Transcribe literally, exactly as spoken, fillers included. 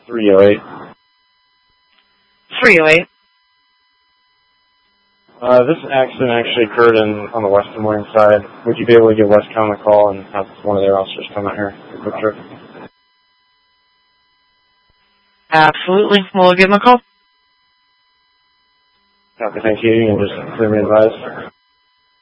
three oh eight. three oh eight. Uh, this accident actually occurred in, on the West Des Moines side. Would you be able to give Westcom a call and have one of their officers come out here for a quick trip? Absolutely. We'll give them a call. Okay, thank you. You can just clear me advised.